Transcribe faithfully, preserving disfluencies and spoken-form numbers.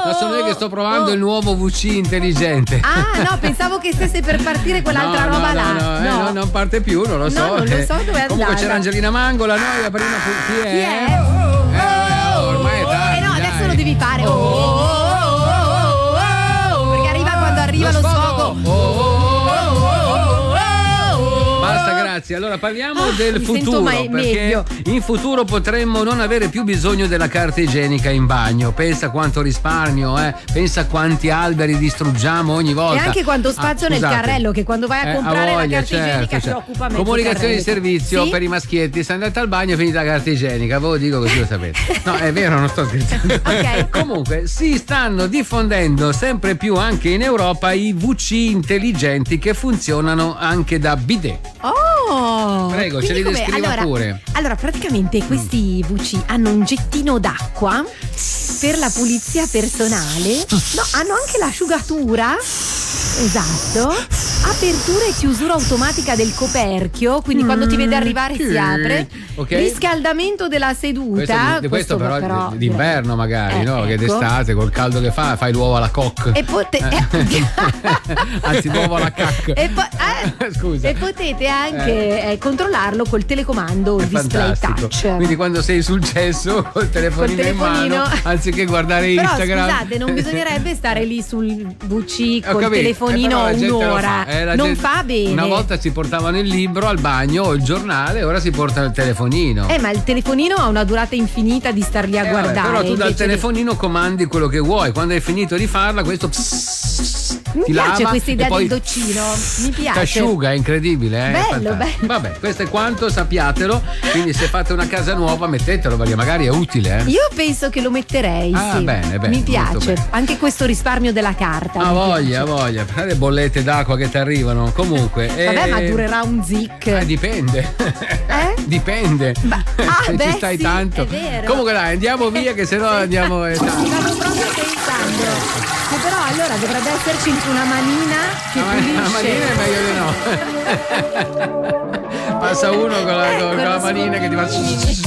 Ma sono io che sto provando oh. il nuovo V C intelligente. Ah, no, pensavo che stesse per partire quell'altra no, roba no, là. No, no, no. Eh, no, non parte più, non lo so. No, non lo so dove è Comunque andata. c'era Angelina Mangola, noi la prima fu- chi è? Chi è? Eh, oh, ormai è tardi. Eh no, adesso dai. lo devi fare. Oh, oh, oh, oh, oh, oh. Perché arriva quando arriva lo, Lo sfogo. sfogo. Oh, oh, oh, oh, oh. Basta, grazie. Allora parliamo Ah, del mi sento futuro, mai- perché meglio. in futuro potremmo non avere più bisogno della carta igienica in bagno. Pensa quanto risparmio, eh? Pensa quanti alberi distruggiamo ogni volta. E anche quanto spazio Ah, nel scusate. carrello, che quando vai a Eh, comprare voglia, la carta certo, igienica certo. ti occupa mezzo Comunicazione di carrello. servizio Sì? per i maschietti. Se andate al bagno è finita la carta igienica, ve lo dico così lo sapete. No, è vero, non sto scherzando. Ok. Comunque si stanno diffondendo sempre più anche in Europa i V C intelligenti che funzionano anche da bidet. Oh! Prego, Quindi ce li come- descriva allora, pure. Allora, praticamente questi V C hanno un gettino d'acqua per la pulizia personale. No, hanno anche l'asciugatura. Esatto. Apertura e chiusura automatica del coperchio, quindi quando ti vede arrivare si apre. Ok. Riscaldamento della seduta. Questo, questo però, però d'inverno magari, Eh, no? Che ecco. d'estate col caldo che fa fai l'uovo alla coque. E pote- Anzi, l'uovo alla cacca. e, po- eh, Scusa. e potete anche eh, controllarlo col telecomando, È il display fantastico. touch. Quindi quando sei sul cesso col telefonino, Col telefonino. in mano, anziché guardare Però Instagram. scusate, non bisognerebbe stare lì sul V C Ho col capito, telefonino eh, però la gente lo un'ora. fa, eh, la non gente- fa bene. Una volta si portavano il libro al bagno o il giornale, ora si portano il telefonino. Eh, ma il telefonino ha una durata infinita di star lì a Eh, vabbè, guardare. però tu dal invece di- telefonino comandi quello che vuoi. Quando hai finito di farla, questo pss, Mi ti piace lava questa e idea poi del doccino. Mi piace. ti asciuga, è incredibile, eh? Bello, Fantastico. bello. Vabbè, questo è quanto, sappiatelo. Quindi se fate una casa nuova mettetelo perché magari è utile, eh? Io penso che lo metterei, Ah, sì. bene, bene, mi molto piace. bene. Anche questo risparmio della carta. Ah, mi voglia, piace. voglia. Per le bollette d'acqua che ti arrivano. Comunque. Vabbè, eh, ma durerà un zic. Eh, dipende. Eh? Dipende. Ba- ah, se beh, ci stai sì, tanto. è vero. Comunque dai, andiamo via che sennò andiamo. eh, Stavo proprio pensando che però allora dovrebbe esserci una manina che La pulisce. manina è meglio di no. Passa uno con la, con la Ecco, lo manina che ti fa.